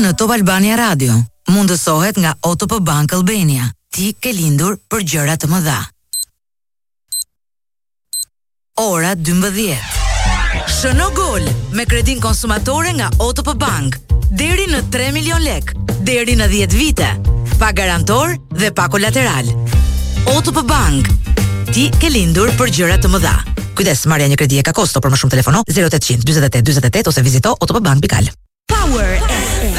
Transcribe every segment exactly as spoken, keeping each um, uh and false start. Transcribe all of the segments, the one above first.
në Top Albania Radio. Mundësohet nga O T P Bank Albania. Ti ke lindur për gjëra të mëdha. Ora dymbëdhjetë. Shëno gol me kredin konsumatore nga O T P Bank. Deri në tre milion lek, deri në dhjetë vite. Pa garantor dhe pa kolateral. O T P Bank. Ti ke lindur për gjëra të mëdha. Kujdes, marrja një kredi e ka kosto, për më shumë telefono zero ottanta dyzet e tetë dyzet e tetë ose vizito otpbank pikal. Power F M.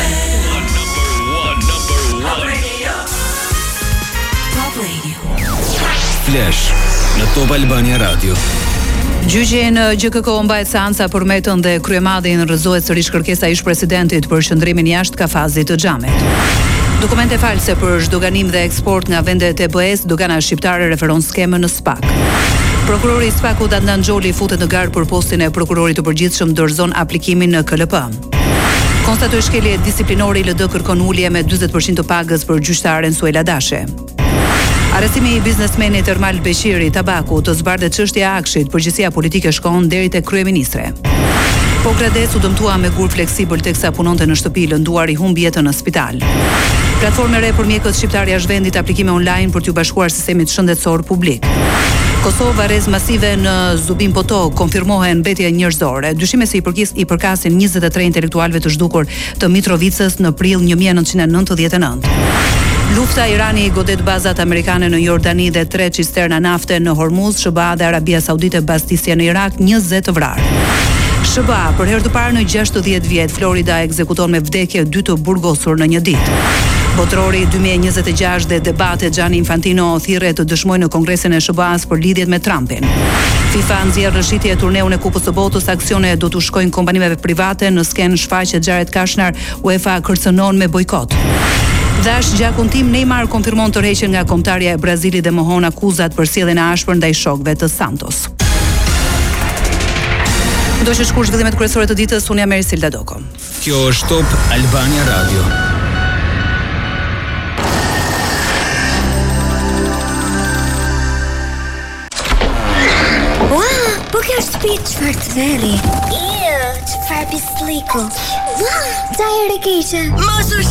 Top Radio. Flash në Top Albania Radio. Gjyqi në G K K mbajt seanca për Metën dhe Kryemadin, rrëzohet sërish kërkesa e ish-presidentit për qëndrimin jashtë kafazit të xhamit. Dokumente false për zhdoganim dhe eksport nga vendet e B E-s, dogana shqiptare referon skemën në SPAK. Prokurori i SPAK-ut Adnan Xholi futet në garë për postin e prokurorit të përgjithshëm, dorëzon aplikimin në K L P. Konstatoi shkelje disiplinore, I L D kërkon ulje me dyzet përqind të pagës për gjyqtaren Suela Dashe. Arrestimi I biznesmenit Ermal Beqiri Tabaku, të zbardhet çështja e akshit, përgjegjësia politike shkon deri te kryeministre. Pokrades u dëmtua me gur fleksibël teksa punonte në shtëpi, lënduar I humbi jetën në spital. Platformë re për mjekët shqiptar jashtë vendit, aplikime online për t'u bashkuar sistemit shëndetësor publik. Kosova rrez masive në Zubin Poto, konfirmohen mbetje njerëzore. Dyshime se I përkis I përkasin njëzet e tre intelektualëve të zhdukur të Mitrovicës në prill një mijë e nëntëqind e nëntëdhjetë e nëntë. Lufta Irani godet bazat amerikane në Jordani dhe tre cisterna nafte në Hormuz. S B A dhe Arabia Saudite bastisje në Irak, njëzet të vrarë. S B A për herë të parë në gjashtëdhjetë vjet, Florida ekzekuton me vdekje dy të burgosur në një ditë. Botrori dy mijë e njëzet e gjashtë dhe debate Gianni Infantino thirrje të dëshmojë në Kongresin e S B A-s për lidhjet me Trumpin. FIFA nxjerr rëshitje turneun e Kupës së Botës, aksione do t'u shkojnë kompanimeve private, në sken shfaqet Jared Kushner, UEFA kërcënon me bojkot. Dash gjakun tim Neymar konfirmon tërheqjen nga kombëtarja e Brazilit dhe mohon akuzat për sjelljen e ashpër ndaj shokëve të Santos. Do të shkruaj zhvillimet kryesore të ditës, unë jam Erisilda Doko. Kjo është Top Albania Radio. Ua, po kjo është shtëpi çfarë të veri. Iu, çfarë pisliku. Ua, ta ere keqe. Mos u